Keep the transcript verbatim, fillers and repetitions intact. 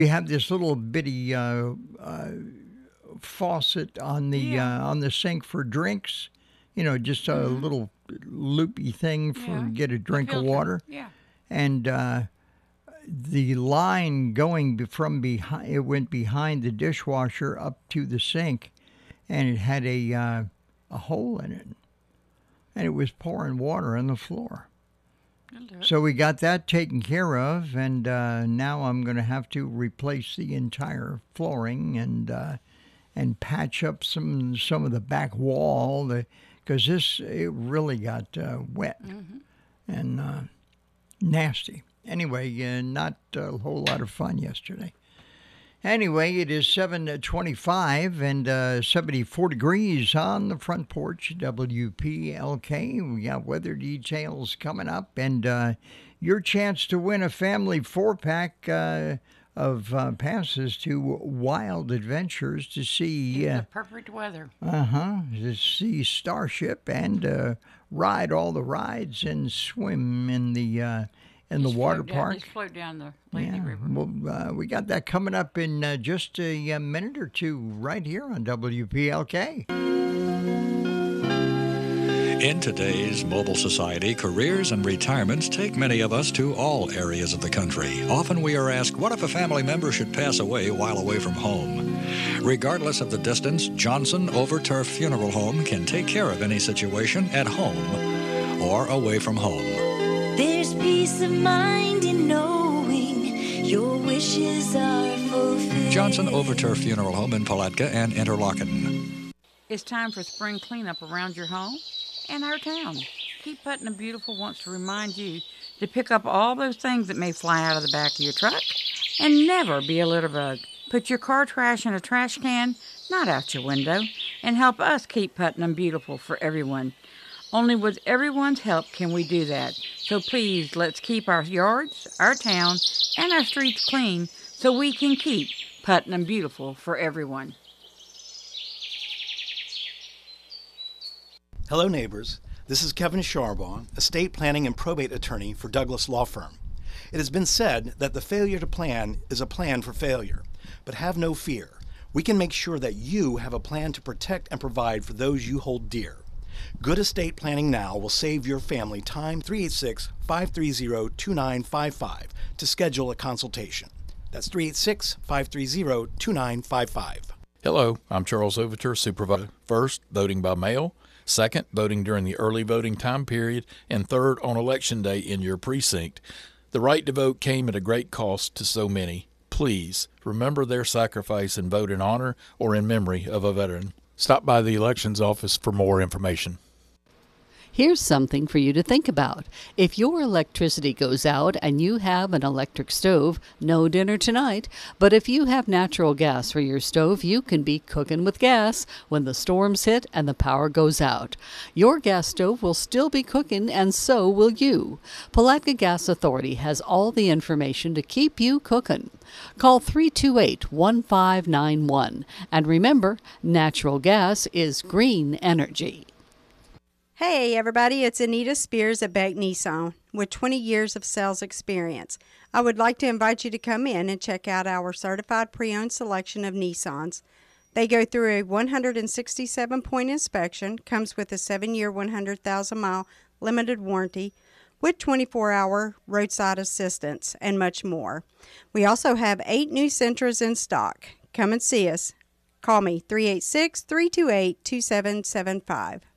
We have this little bitty uh, uh, faucet on the Yeah. uh, on the sink for drinks. You know, just a Mhm. little loopy thing for Yeah. get a A drink of filter. water. Yeah. And uh, the line going be- from behind, it went behind the dishwasher up to the sink, and it had a uh, a hole in it, and it was pouring water on the floor. That'll do it. So we got that taken care of, and uh, now I'm going to have to replace the entire flooring and uh, and patch up some some of the back wall, because this it really got uh, wet Mm-hmm. and uh, nasty. Anyway, uh, not a whole lot of fun yesterday. Anyway, it is seven twenty-five and uh, seventy-four degrees on the front porch, W P L K. We got weather details coming up, and uh, your chance to win a family four-pack uh, of uh, passes to Wild Adventures to see, It's uh, the perfect weather. uh-huh, to see Starship and uh, ride all the rides and swim in the uh, in the Just water float down, park. Just float down the lazy Yeah, river. well, uh, we got that coming up in uh, just a, uh minute or two right here on W P L K. In today's mobile society, careers and retirements take many of us to all areas of the country. Often we are asked, what if a family member should pass away while away from home? Regardless of the distance, Johnson Overturf Funeral Home can take care of any situation at home or away from home. There's peace of mind in knowing your wishes are fulfilled. Johnson Overturf Funeral Home in Palatka and Interlaken. It's time for spring cleanup around your home and our town. Keep Putnam Beautiful wants to remind you to pick up all those things that may fly out of the back of your truck and never be a litter bug. Put your car trash in a trash can, not out your window, and help us keep Putnam beautiful for everyone. Only with everyone's help can we do that. So please, let's keep our yards, our town, and our streets clean so we can keep Putnam beautiful for everyone. Hello, neighbors. This is Kevin Sharbaugh, estate planning and probate attorney for Douglas Law Firm. It has been said that the failure to plan is a plan for failure. But have no fear. We can make sure that you have a plan to protect and provide for those you hold dear. Good estate planning now will save your family time. Three eight six, five three zero, two nine five five to schedule a consultation. That's three eight six, five three zero, two nine five five. Hello, I'm Charles Overture, Supervisor. First, voting by mail. Second, voting during the early voting time period. And third, on Election Day in your precinct. The right to vote came at a great cost to so many. Please remember their sacrifice and vote in honor or in memory of a veteran. Stop by the elections office for more information. Here's something for you to think about. If your electricity goes out and you have an electric stove, no dinner tonight. But if you have natural gas for your stove, you can be cooking with gas when the storms hit and the power goes out. Your gas stove will still be cooking, and so will you. Palatka Gas Authority has all the information to keep you cooking. Call three two eight, one five nine one. And remember, natural gas is green energy. Hey everybody, it's Anita Spears at Beck Nissan with twenty years of sales experience. I would like to invite you to come in and check out our certified pre-owned selection of Nissans. They go through a one hundred sixty-seven point inspection, comes with a seven year, one hundred thousand mile limited warranty with twenty-four hour roadside assistance and much more. We also have eight new Sentras in stock. Come and see us. Call me three eight six, three two eight, two seven seven five.